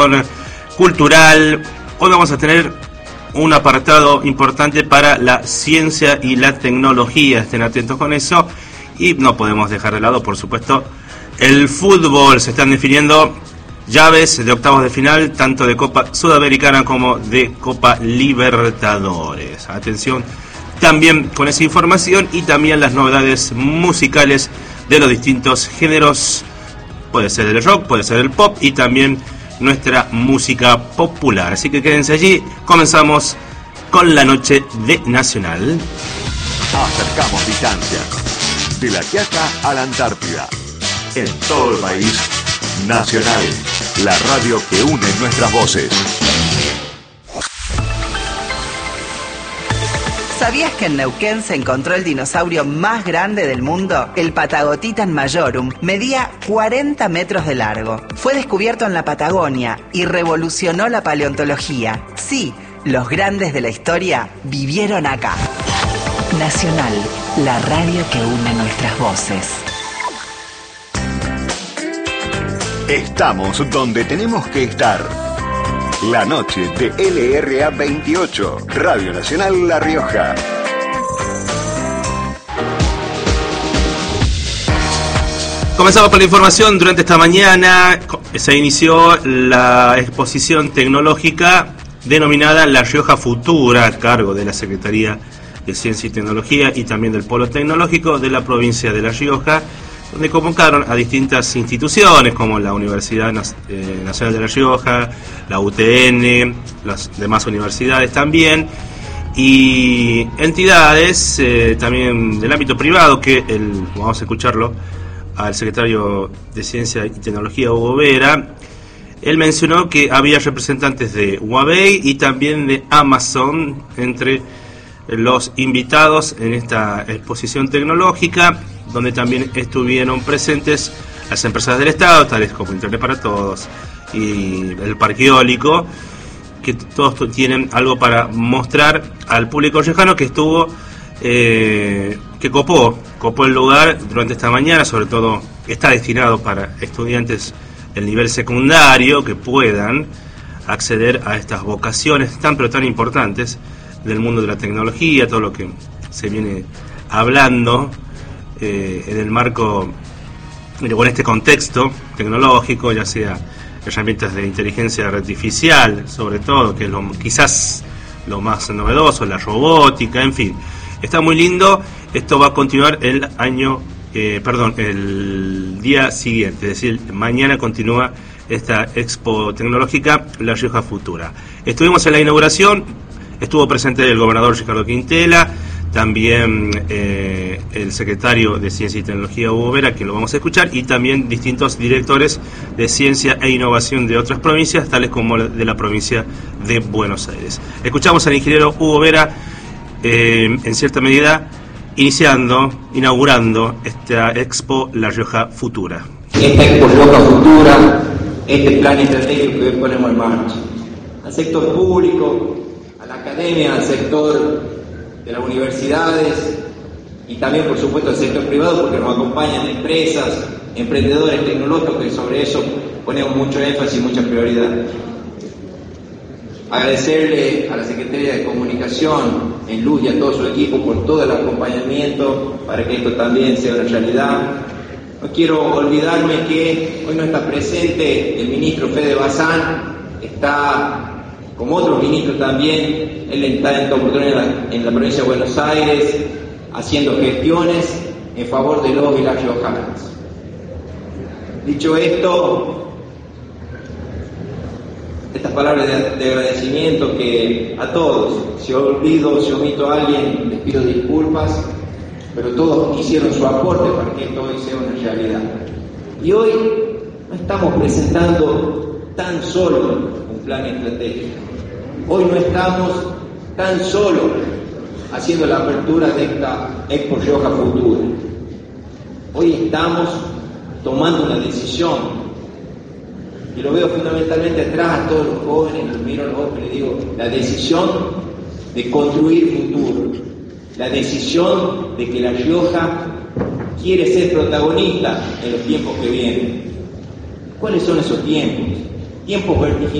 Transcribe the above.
cultural. Hoy vamos a tener un apartado importante para la ciencia y la tecnología. Estén atentos con eso. Y no podemos dejar de lado, por supuesto, el fútbol. Se están definiendo llaves de octavos de final, tanto de Copa Sudamericana como de Copa Libertadores. Atención también con esa información y también las novedades musicales de los distintos géneros. Puede ser el rock, puede ser el pop y también nuestra música popular. Así que quédense allí. Comenzamos con la noche de Nacional. Acercamos distancia de La Quiaca a la Antártida. En todo el país, Nacional, la radio que une nuestras voces. ¿Sabías que en Neuquén se encontró el dinosaurio más grande del mundo? El Patagotitan majorum medía 40 metros de largo. Fue descubierto en la Patagonia y revolucionó la paleontología. Sí, los grandes de la historia vivieron acá. Nacional, la radio que une nuestras voces. Estamos donde tenemos que estar. La noche de LRA 28, Radio Nacional La Rioja. Comenzamos con la información. Durante esta mañana se inició la exposición tecnológica denominada La Rioja Futura, a cargo de la Secretaría de Ciencia y Tecnología y también del Polo Tecnológico de la provincia de La Rioja, donde convocaron a distintas instituciones como la Universidad Nacional de La Rioja, la UTN, las demás universidades también, y entidades también del ámbito privado, que vamos a escucharlo al secretario de Ciencia y Tecnología, Hugo Vera. Él mencionó que había representantes de Huawei y también de Amazon entre los invitados en esta exposición tecnológica, donde también estuvieron presentes las empresas del Estado, tales como Internet para Todos y el Parque Eólico, que todos tienen algo para mostrar al público riojano, que estuvo, que copó el lugar durante esta mañana. Sobre todo está destinado para estudiantes del nivel secundario que puedan acceder a estas vocaciones tan pero tan importantes del mundo de la tecnología, todo lo que se viene hablando en el marco, en este contexto tecnológico, ya sea herramientas de inteligencia artificial, sobre todo, que es quizás lo más novedoso, la robótica, en fin. Está muy lindo. Esto va a continuar el día siguiente, es decir, mañana continúa esta expo tecnológica La Rioja Futura. Estuvimos en la inauguración, estuvo presente el gobernador Ricardo Quintela, también el secretario de Ciencia y Tecnología, Hugo Vera, que lo vamos a escuchar, y también distintos directores de ciencia e innovación de otras provincias, tales como de la provincia de Buenos Aires. Escuchamos al ingeniero Hugo Vera, en cierta medida, inaugurando esta Expo La Rioja Futura. Esta Expo Rioja Futura, este plan estratégico que hoy ponemos en marcha, al sector público, a la academia, al sector de las universidades y también, por supuesto, al sector privado, porque nos acompañan empresas, emprendedores tecnológicos, y sobre eso ponemos mucho énfasis y mucha prioridad. Agradecerle a la Secretaría de Comunicación, en Luz, y a todo su equipo por todo el acompañamiento para que esto también sea una realidad. No quiero olvidarme que hoy no está presente el ministro Fede Bazán, está como otros ministros también. Él está en esta oportunidad en la provincia de Buenos Aires, haciendo gestiones en favor de los y las riojanas. Dicho esto, estas palabras de agradecimiento que a todos, si omito a alguien, les pido disculpas, pero todos hicieron su aporte para que esto hoy sea una realidad. Y hoy no estamos presentando tan solo un plan estratégico. Hoy no estamos tan solo haciendo la apertura de esta Expo Rioja Futura. Hoy estamos tomando una decisión, y lo veo fundamentalmente atrás a todos los jóvenes, los miro a los ojos y les digo, la decisión de construir futuro, la decisión de que La Rioja quiere ser protagonista en los tiempos que vienen. ¿Cuáles son esos tiempos? tiempos vertiginosos